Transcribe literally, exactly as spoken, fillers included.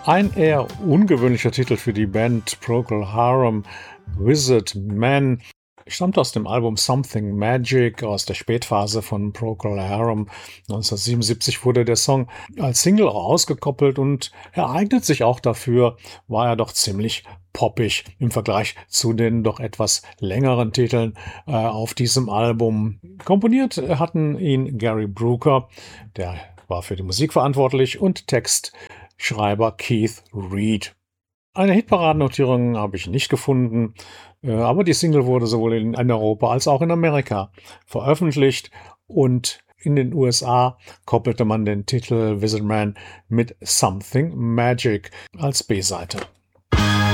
Ein eher ungewöhnlicher Titel für die Band Procol Harum, Wizard Man, stammt aus dem Album Something Magic aus der Spätphase von Procol Harum. neunzehnhundertsiebenundsiebzig wurde der Song als Single auch ausgekoppelt und er eignet sich auch dafür, war er doch ziemlich poppig im Vergleich zu den doch etwas längeren Titeln äh, auf diesem Album. Komponiert hatten ihn Gary Brooker, der war für die Musik verantwortlich, und Textschreiber Keith Reed. Eine Hitparadennotierung habe ich nicht gefunden, äh, aber die Single wurde sowohl in, in Europa als auch in Amerika veröffentlicht und in den U S A koppelte man den Titel Wizard Man mit Something Magic als B-Seite.